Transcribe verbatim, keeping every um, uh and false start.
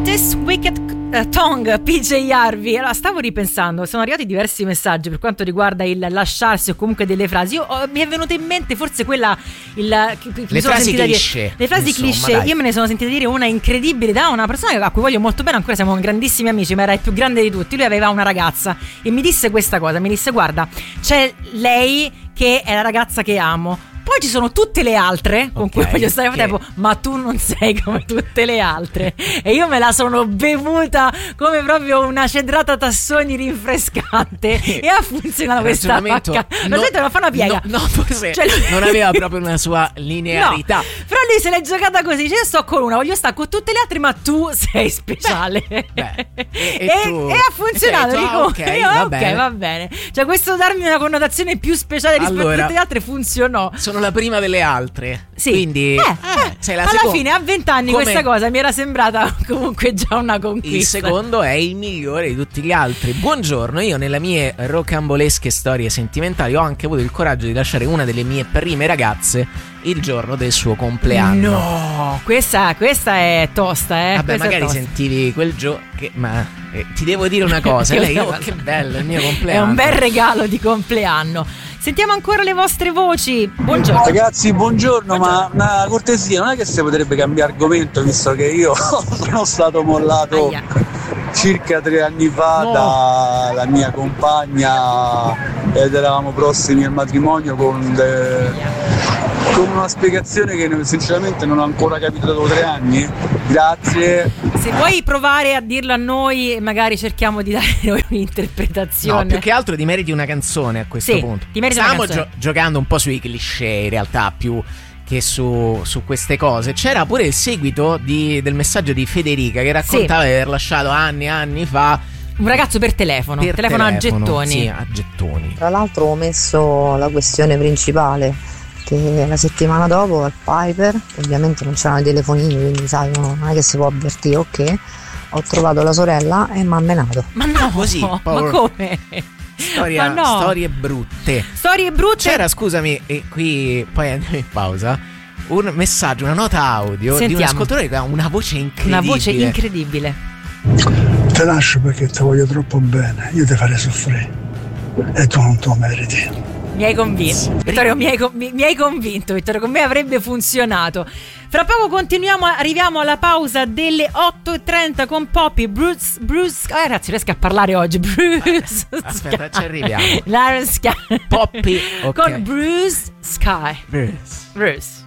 This Wicked uh, Tongue, P J Harvey. Allora, stavo ripensando, sono arrivati diversi messaggi per quanto riguarda il lasciarsi o comunque delle frasi. Io oh, mi è venuta in mente forse quella il, che, che le, frasi cliché, dire, le frasi insomma, cliché. dai. Io me ne sono sentita dire una incredibile da una persona a cui voglio molto bene, ancora siamo grandissimi amici, ma era il più grande di tutti. Lui aveva una ragazza e mi disse questa cosa, mi disse: guarda, c'è lei che è la ragazza che amo, poi ci sono tutte le altre con okay, cui voglio stare a tempo, ma tu non sei come tutte le altre. E io me la sono bevuta come proprio una cedrata tassoni rinfrescante e ha funzionato questa pacca. No, lo sento, non fa una piega. No, no, forse cioè, non aveva proprio una sua linearità. No, però lui se l'è giocata così. Cioè, io sto con una, voglio stare con tutte le altre, ma tu sei speciale. Beh, beh, e, e, e, tu, e ha funzionato. Dico, ah, okay, io, va, ok, bene. va bene. Cioè, questo darmi una connotazione più speciale rispetto allora, a tutte le altre funzionò. Sono la prima delle altre. Sì. Quindi eh, eh, sei la alla seconda. fine a vent'anni Come... questa cosa mi era sembrata comunque già una conquista. Il secondo è il migliore di tutti gli altri. Buongiorno, io nelle mie rocambolesche storie sentimentali ho anche avuto il coraggio di lasciare una delle mie prime ragazze il giorno del suo compleanno. No, questa, questa è tosta, eh. Vabbè, questa magari sentivi quel giorno che, ma eh, ti devo dire una cosa, lei, oh, che bello il mio compleanno. È un bel regalo di compleanno. Sentiamo ancora le vostre voci. Buongiorno ragazzi, buongiorno, buongiorno. Ma una cortesia, non è che si potrebbe cambiare argomento, visto che io sono stato mollato Aia. circa tre anni fa no. dalla mia compagna ed eravamo prossimi al matrimonio con, de... con una spiegazione che sinceramente non ho ancora capito dopo tre anni. Grazie. Se vuoi provare a dirlo a noi, magari cerchiamo di dare noi un'interpretazione. No, più che altro ti meriti una canzone a questo sì, punto. Ti meriti Stavamo una canzone. Gio- giocando un po' sui cliché, in realtà, più che su, su queste cose. C'era pure il seguito di, del messaggio di Federica che raccontava sì. di aver lasciato anni e anni fa un ragazzo per telefono, per telefono, telefono a gettoni. Sì, a gettoni. Tra l'altro ho messo la questione principale, che la settimana dopo al Piper, ovviamente non c'erano i telefonini, quindi sai, non è che si può avvertire, ok, ho trovato la sorella e mi ha menato. Ma no, così, ma come? Storia, ma no. Storie brutte. Storie brutte. C'era, scusami, e qui poi andiamo in pausa, un messaggio, una nota audio Sentiamo. di un ascoltatore che ha una voce incredibile. Una voce incredibile. Te lascio perché ti voglio troppo bene, io ti farei soffrire e tu non te lo meriti. Mi hai convinto, Vittorio, mi hai, mi, mi hai convinto, Vittorio, con me avrebbe funzionato. Fra poco continuiamo, arriviamo alla pausa delle otto e trenta con Poppy, Bruce, Bruce, eh ragazzi riesco a parlare oggi, Bruce, aspetta, ci arriviamo. Lauren Sky. Poppy, okay. Con Bruce Sky. Bruce. Bruce.